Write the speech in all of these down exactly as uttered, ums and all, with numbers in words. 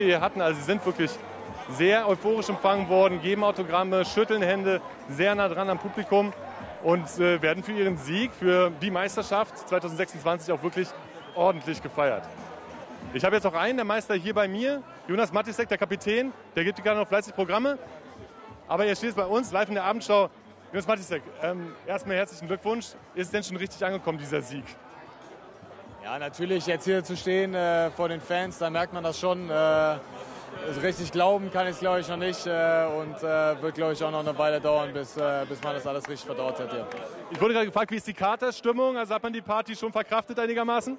wir hatten. Also sie sind wirklich sehr euphorisch empfangen worden, geben Autogramme, schütteln Hände, sehr nah dran am Publikum und äh, werden für ihren Sieg, für die Meisterschaft zwanzig sechsundzwanzig auch wirklich ordentlich gefeiert. Ich habe jetzt auch einen, der Meister hier bei mir, Jonas Matisek, der Kapitän, der gibt gerade noch fleißig Programme, aber er steht bei uns live in der Abendschau. Jonas Matisek, ähm, erstmal herzlichen Glückwunsch. Ist es denn schon richtig angekommen, dieser Sieg? Ja, natürlich, jetzt hier zu stehen äh, vor den Fans, da merkt man das schon. Äh, also richtig glauben kann ich es, glaube ich, noch nicht. Äh, und äh, wird, glaube ich, auch noch eine Weile dauern, bis, äh, bis man das alles richtig verdaut hat hier. Ich wurde gerade gefragt, wie ist die Katerstimmung? Also hat man die Party schon verkraftet einigermaßen?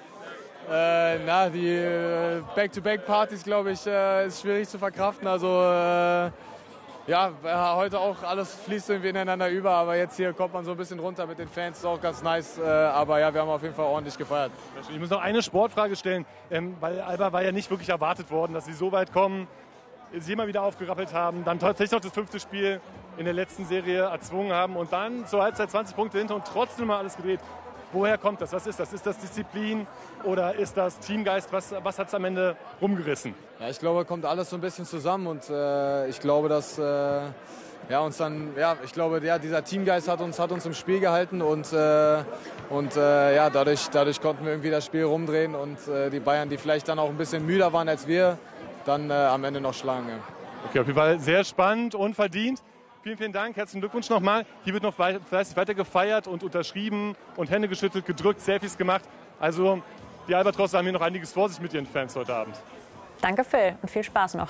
Äh, na, die äh, Back-to-Back-Partys, glaube ich, äh, ist schwierig zu verkraften. Also äh, ja, heute auch alles fließt irgendwie ineinander über, aber jetzt hier kommt man so ein bisschen runter mit den Fans, ist auch ganz nice. Äh, aber ja, wir haben auf jeden Fall ordentlich gefeiert. Ich muss noch eine Sportfrage stellen, ähm, weil Alba war ja nicht wirklich erwartet worden, dass sie so weit kommen, sie immer wieder aufgerappelt haben, dann tatsächlich noch das fünfte Spiel in der letzten Serie erzwungen haben und dann zur Halbzeit zwanzig Punkte hinter und trotzdem mal alles gedreht. Woher kommt das? Was ist das? Ist das Disziplin oder ist das Teamgeist? Was, was hat es am Ende rumgerissen? Ja, ich glaube, kommt alles so ein bisschen zusammen und äh, ich glaube, dass äh, ja, uns dann, ja, ich glaube, ja, dieser Teamgeist hat uns, hat uns im Spiel gehalten und, äh, und äh, ja, dadurch, dadurch konnten wir irgendwie das Spiel rumdrehen und äh, die Bayern, die vielleicht dann auch ein bisschen müder waren als wir, dann äh, am Ende noch schlagen. Ja. Okay, auf jeden Fall sehr spannend und verdient. Vielen, vielen Dank, herzlichen Glückwunsch nochmal. Hier wird noch fleißig weiter gefeiert und unterschrieben und Hände geschüttelt, gedrückt, Selfies gemacht. Also die Albatrosse haben hier noch einiges vor sich mit ihren Fans heute Abend. Danke, Phil, und viel Spaß noch.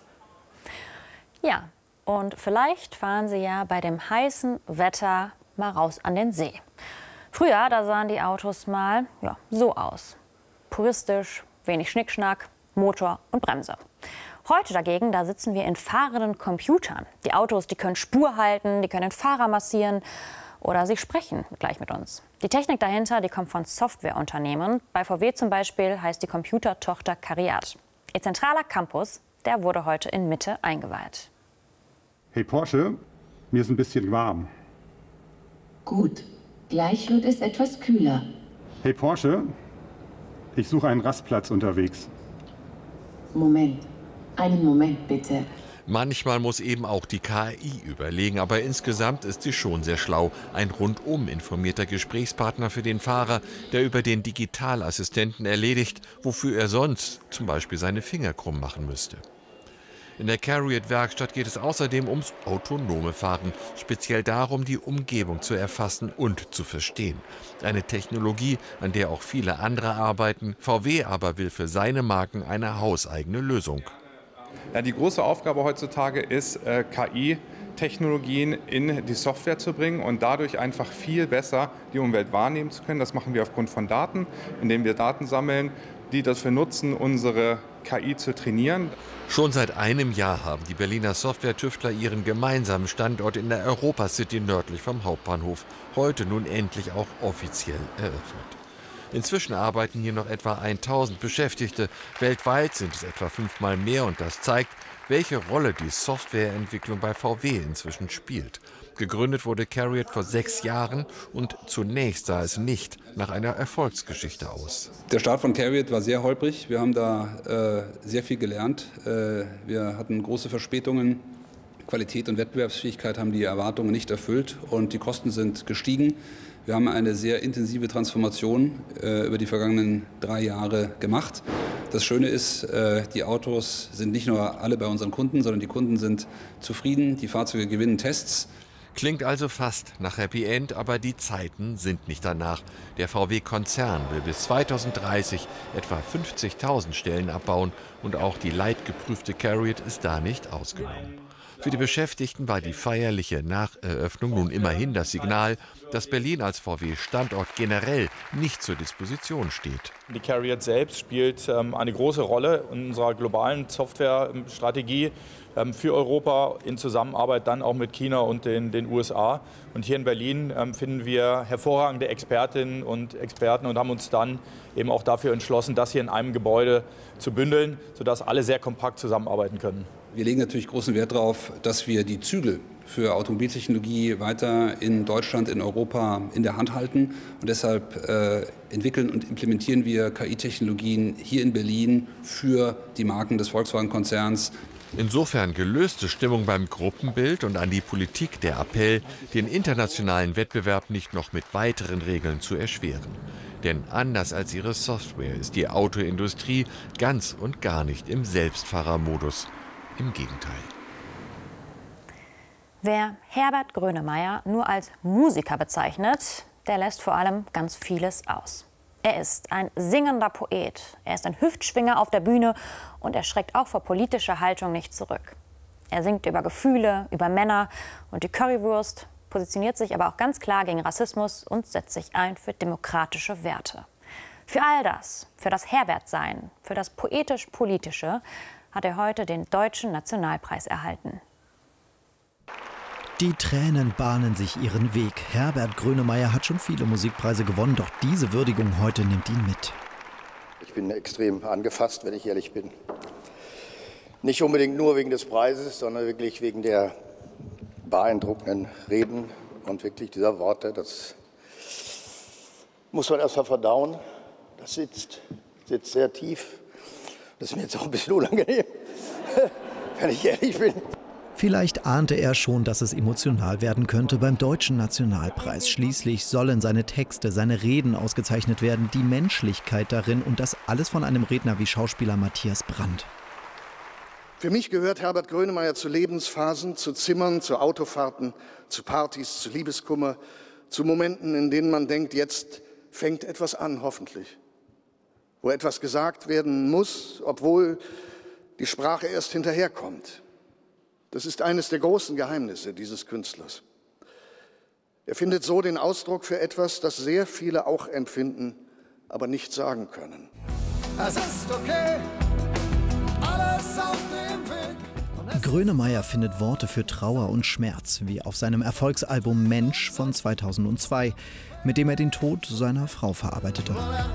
Ja, und vielleicht fahren Sie ja bei dem heißen Wetter mal raus an den See. Früher, da sahen die Autos mal ja, so aus. Puristisch, wenig Schnickschnack, Motor und Bremse. Heute dagegen, da sitzen wir in fahrenden Computern. Die Autos, die können Spur halten, die können den Fahrer massieren oder sie sprechen gleich mit uns. Die Technik dahinter, die kommt von Softwareunternehmen. Bei V W zum Beispiel heißt die Computertochter CARIAD. Ihr zentraler Campus, der wurde heute in Mitte eingeweiht. Hey Porsche, mir ist ein bisschen warm. Gut, gleich wird es etwas kühler. Hey Porsche, ich suche einen Rastplatz unterwegs. Moment. Einen Moment, bitte. Manchmal muss eben auch die K I überlegen, aber insgesamt ist sie schon sehr schlau. Ein rundum informierter Gesprächspartner für den Fahrer, der über den Digitalassistenten erledigt, wofür er sonst zum Beispiel seine Finger krumm machen müsste. In der CARIAD-Werkstatt geht es außerdem ums autonome Fahren, speziell darum, die Umgebung zu erfassen und zu verstehen. Eine Technologie, an der auch viele andere arbeiten. V W aber will für seine Marken eine hauseigene Lösung. Ja, die große Aufgabe heutzutage ist, äh, K I-Technologien in die Software zu bringen und dadurch einfach viel besser die Umwelt wahrnehmen zu können. Das machen wir aufgrund von Daten, indem wir Daten sammeln, die dafür nutzen, unsere K I zu trainieren. Schon seit einem Jahr haben die Berliner Software-Tüftler ihren gemeinsamen Standort in der Europa-City nördlich vom Hauptbahnhof heute nun endlich auch offiziell eröffnet. Inzwischen arbeiten hier noch etwa tausend Beschäftigte. Weltweit sind es etwa fünfmal mehr und das zeigt, welche Rolle die Softwareentwicklung bei V W inzwischen spielt. Gegründet wurde CARIAD vor sechs Jahren und zunächst sah es nicht nach einer Erfolgsgeschichte aus. Der Start von CARIAD war sehr holprig. Wir haben da äh, sehr viel gelernt. Äh, wir hatten große Verspätungen. Qualität und Wettbewerbsfähigkeit haben die Erwartungen nicht erfüllt und die Kosten sind gestiegen. Wir haben eine sehr intensive Transformation äh, über die vergangenen drei Jahre gemacht. Das Schöne ist, äh, die Autos sind nicht nur alle bei unseren Kunden, sondern die Kunden sind zufrieden, die Fahrzeuge gewinnen Tests. Klingt also fast nach Happy End, aber die Zeiten sind nicht danach. Der V W-Konzern will bis zweitausenddreißig etwa fünfzigtausend Stellen abbauen und auch die leitgeprüfte CARIAD ist da nicht ausgenommen. Für die Beschäftigten war die feierliche Nacheröffnung nun immerhin das Signal, dass Berlin als V W-Standort generell nicht zur Disposition steht. Die CARIAD selbst spielt ähm, eine große Rolle in unserer globalen Softwarestrategie ähm, für Europa in Zusammenarbeit dann auch mit China und den, den U S A. Und hier in Berlin ähm, finden wir hervorragende Expertinnen und Experten und haben uns dann eben auch dafür entschlossen, das hier in einem Gebäude zu bündeln, sodass alle sehr kompakt zusammenarbeiten können. Wir legen natürlich großen Wert darauf, dass wir die Zügel für Automobiltechnologie weiter in Deutschland, in Europa in der Hand halten. Und deshalb äh, entwickeln und implementieren wir K I-Technologien hier in Berlin für die Marken des Volkswagen-Konzerns. Insofern gelöste Stimmung beim Gruppenbild und an die Politik der Appell, den internationalen Wettbewerb nicht noch mit weiteren Regeln zu erschweren. Denn anders als ihre Software ist die Autoindustrie ganz und gar nicht im Selbstfahrermodus. Im Gegenteil. Wer Herbert Grönemeyer nur als Musiker bezeichnet, der lässt vor allem ganz vieles aus. Er ist ein singender Poet, er ist ein Hüftschwinger auf der Bühne und er schreckt auch vor politischer Haltung nicht zurück. Er singt über Gefühle, über Männer und die Currywurst, positioniert sich aber auch ganz klar gegen Rassismus und setzt sich ein für demokratische Werte. Für all das, für das Herbertsein, für das poetisch-politische, hat er heute den Deutschen Nationalpreis erhalten. Die Tränen bahnen sich ihren Weg. Herbert Grönemeyer hat schon viele Musikpreise gewonnen, doch diese Würdigung heute nimmt ihn mit. Ich bin extrem angefasst, wenn ich ehrlich bin. Nicht unbedingt nur wegen des Preises, sondern wirklich wegen der beeindruckenden Reden und wirklich dieser Worte. Das muss man erst mal verdauen. Das sitzt, sitzt sehr tief. Das ist mir jetzt auch ein bisschen unangenehm, wenn ich ehrlich bin. Vielleicht ahnte er schon, dass es emotional werden könnte beim Deutschen Nationalpreis. Schließlich sollen seine Texte, seine Reden ausgezeichnet werden, die Menschlichkeit darin und das alles von einem Redner wie Schauspieler Matthias Brandt. Für mich gehört Herbert Grönemeyer zu Lebensphasen, zu Zimmern, zu Autofahrten, zu Partys, zu Liebeskummer, zu Momenten, in denen man denkt, jetzt fängt etwas an, hoffentlich. Wo etwas gesagt werden muss, obwohl die Sprache erst hinterherkommt. Das ist eines der großen Geheimnisse dieses Künstlers. Er findet so den Ausdruck für etwas, das sehr viele auch empfinden, aber nicht sagen können. Es ist okay, alles auf dem Weg. Grönemeyer findet Worte für Trauer und Schmerz, wie auf seinem Erfolgsalbum Mensch von zweitausendzwei, mit dem er den Tod seiner Frau verarbeitete.